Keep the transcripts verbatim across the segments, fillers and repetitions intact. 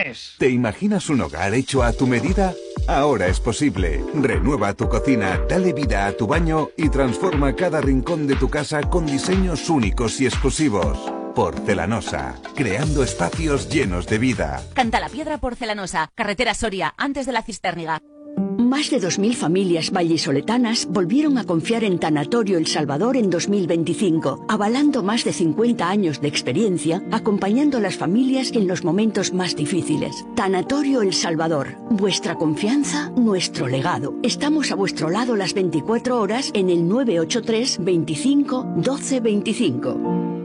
mes. ¿Te imaginas un hogar hecho a tu medida? Ahora es posible. Renueva tu cocina, dale vida a tu baño y transforma cada rincón de tu casa con diseños únicos y exclusivos. Porcelanosa, creando espacios llenos de vida. Cantalapiedra Porcelanosa, carretera Soria, antes de la Cistérniga. Más de dos mil familias vallisoletanas volvieron a confiar en Tanatorio El Salvador en dos mil veinticinco, avalando más de cincuenta años de experiencia, acompañando a las familias en los momentos más difíciles. Tanatorio El Salvador, vuestra confianza, nuestro legado. Estamos a vuestro lado las veinticuatro horas en el nueve ocho tres, veinticinco, doce veinticinco.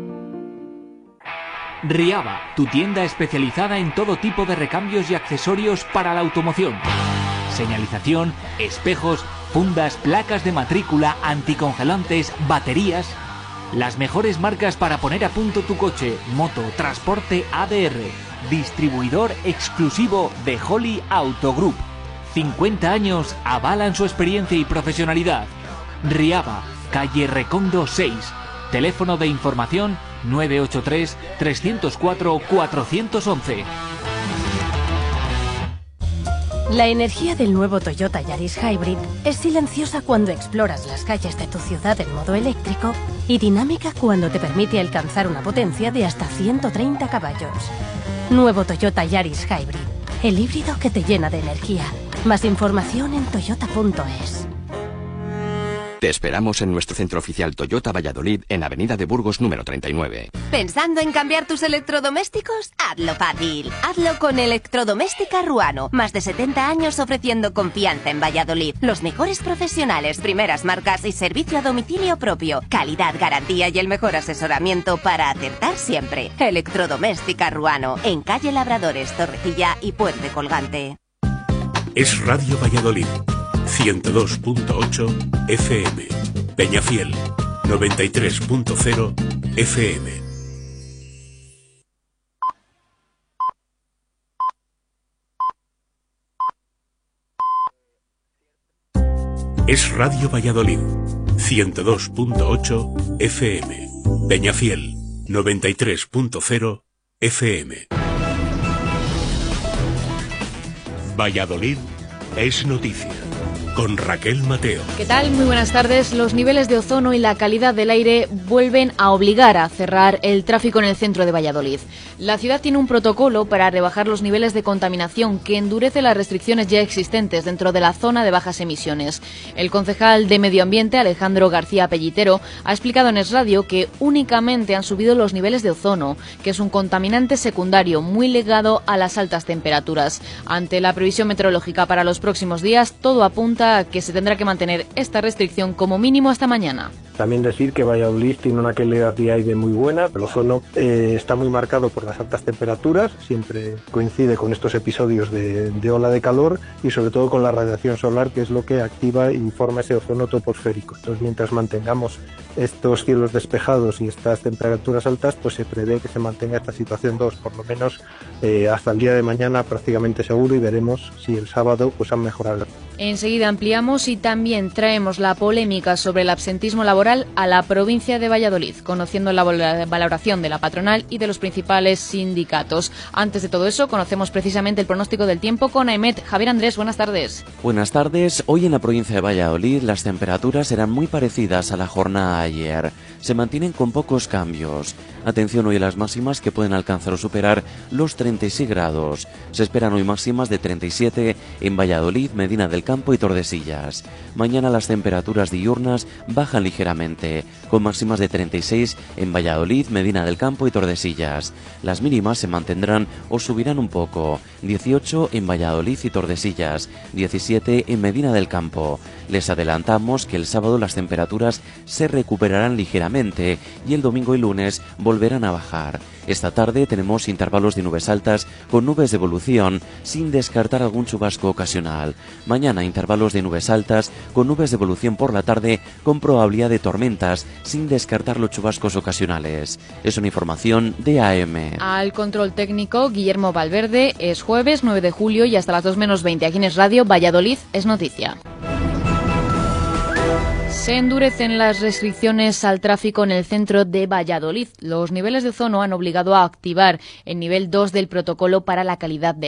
Riaba, tu tienda especializada en todo tipo de recambios y accesorios para la automoción. Señalización, espejos, fundas, placas de matrícula, anticongelantes, baterías. Las mejores marcas para poner a punto tu coche, moto, transporte A D R. Distribuidor exclusivo de Holly Auto Group. cincuenta años avalan su experiencia y profesionalidad. Riaba, calle Recondo seis. Teléfono de información nueve ocho tres, tres cero cuatro, cuatro uno uno. La energía del nuevo Toyota Yaris Hybrid es silenciosa cuando exploras las calles de tu ciudad en modo eléctrico y dinámica cuando te permite alcanzar una potencia de hasta ciento treinta caballos. Nuevo Toyota Yaris Hybrid, el híbrido que te llena de energía. Más información en toyota punto es. Te esperamos en nuestro centro oficial Toyota Valladolid en Avenida de Burgos número treinta y nueve. ¿Pensando en cambiar tus electrodomésticos? Hazlo fácil. Hazlo con Electrodoméstica Ruano. Más de setenta años ofreciendo confianza en Valladolid. Los mejores profesionales, primeras marcas y servicio a domicilio propio. Calidad, garantía y el mejor asesoramiento para acertar siempre. Electrodoméstica Ruano. En calle Labradores, Torrecilla y Puente Colgante. Es Radio Valladolid. ciento dos punto ocho F M. Peñafiel, noventa y tres punto cero F M. Es Radio Valladolid, ciento dos punto ocho F M. Peñafiel, noventa y tres punto cero F M. Valladolid es noticia. Con Raquel Mateo. ¿Qué tal? Muy buenas tardes. Los niveles de ozono y la calidad del aire vuelven a obligar a cerrar el tráfico en el centro de Valladolid. La ciudad tiene un protocolo para rebajar los niveles de contaminación que endurece las restricciones ya existentes dentro de la zona de bajas emisiones. El concejal de Medio Ambiente, Alejandro García Pellitero, ha explicado en Es Radio que únicamente han subido los niveles de ozono, que es un contaminante secundario muy ligado a las altas temperaturas. Ante la previsión meteorológica para los próximos días, todo apunta que se tendrá que mantener esta restricción como mínimo hasta mañana. También decir que Valladolid tiene una calidad de aire muy buena, el ozono eh, está muy marcado por las altas temperaturas, siempre coincide con estos episodios de, de ola de calor y sobre todo con la radiación solar, que es lo que activa y forma ese ozono troposférico. Entonces, mientras mantengamos estos cielos despejados y estas temperaturas altas, pues se prevé que se mantenga esta situación dos, por lo menos eh, hasta el día de mañana prácticamente seguro, y veremos si el sábado pues han mejorado. Enseguida ampliamos y también traemos la polémica sobre el absentismo laboral a la provincia de Valladolid, conociendo la valoración de la patronal y de los principales sindicatos. Antes de todo eso, conocemos precisamente el pronóstico del tiempo con AEMET. Javier Andrés, buenas tardes. Buenas tardes. Hoy en la provincia de Valladolid las temperaturas serán muy parecidas a la jornada de ayer. Se mantienen con pocos cambios. Atención hoy a las máximas, que pueden alcanzar o superar los treinta y seis grados. Se esperan hoy máximas de treinta y siete en Valladolid, Medina del Campo y Tordesillas. Mañana las temperaturas diurnas bajan ligeramente, con máximas de treinta y seis en Valladolid, Medina del Campo y Tordesillas. Las mínimas se mantendrán o subirán un poco, dieciocho en Valladolid y Tordesillas, diecisiete en Medina del Campo. Les adelantamos que el sábado las temperaturas se recuperarán ligeramente y el domingo y lunes volverán a bajar. Esta tarde tenemos intervalos de nubes altas con nubes de evolución, sin descartar algún chubasco ocasional. Mañana intervalos de nubes altas con nubes de evolución por la tarde, con probabilidad de tormentas, sin descartar los chubascos ocasionales. Es una información de A M. Al control técnico, Guillermo Valverde. Es jueves nueve de julio y hasta las dos menos veinte aquí en Es Radio, Valladolid es noticia. Se endurecen las restricciones al tráfico en el centro de Valladolid. Los niveles de ozono han obligado a activar el nivel dos del protocolo para la calidad del